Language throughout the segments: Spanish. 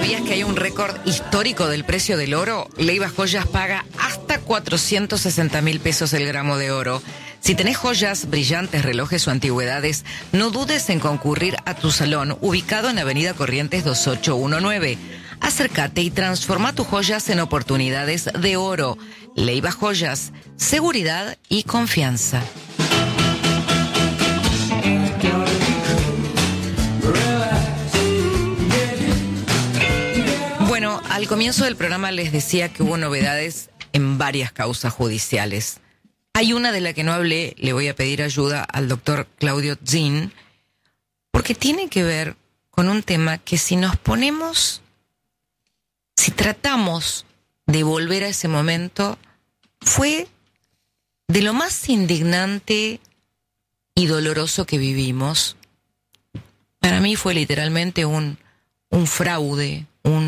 ¿Sabías que hay un récord histórico del precio del oro? Leiva Joyas paga hasta 460.000 pesos el gramo de oro. Si tenés joyas, brillantes, relojes o antigüedades, no dudes en concurrir a tu salón, ubicado en Avenida Corrientes 2819. Acércate y transforma tus joyas en oportunidades de oro. Leiva Joyas, seguridad y confianza. Bueno, al comienzo del programa les decía que hubo novedades en varias causas judiciales. Hay una de la que no hablé, le voy a pedir ayuda al doctor Claudio Zin, porque tiene que ver con un tema que si tratamos de volver a ese momento, fue de lo más indignante y doloroso que vivimos. Para mí fue literalmente un fraude,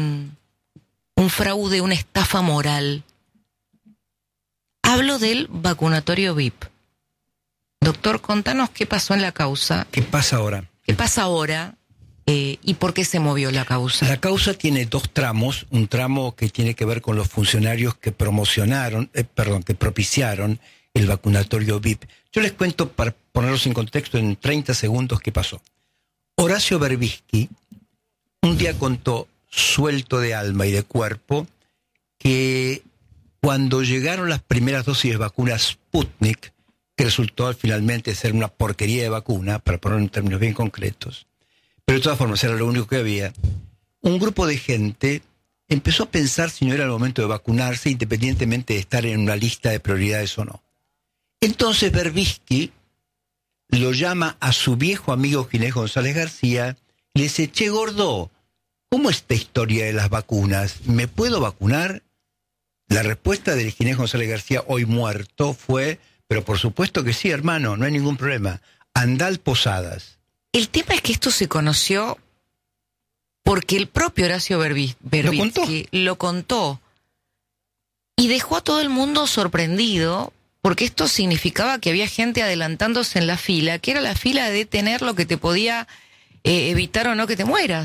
una estafa moral. Hablo del vacunatorio VIP. Doctor, contanos qué pasó en la causa. ¿Qué pasa ahora? ¿Qué pasa ahora? ¿Y por qué se movió la causa? La causa tiene dos tramos. Un tramo que tiene que ver con los funcionarios que que propiciaron el vacunatorio VIP. Yo les cuento, para ponerlos en contexto, en 30 segundos qué pasó. Horacio Berbisky un día contó, suelto de alma y de cuerpo, que cuando llegaron las primeras dosis de vacuna Sputnik, que resultó finalmente ser una porquería de vacuna, para ponerlo en términos bien concretos, pero de todas formas era lo único que había, un grupo de gente empezó a pensar si no era el momento de vacunarse, independientemente de estar en una lista de prioridades o no. Entonces Berbisky lo llama a su viejo amigo Ginés González García y le dice: che, gordo, ¿cómo es esta historia de las vacunas? ¿Me puedo vacunar? La respuesta de Ginés González García, hoy muerto, fue: pero por supuesto que sí, hermano, no hay ningún problema. Andá al Posadas. El tema es que esto se conoció porque el propio Horacio Berbisky lo contó y dejó a todo el mundo sorprendido, porque esto significaba que había gente adelantándose en la fila, que era la fila de tener lo que te podía evitar o no que te mueras.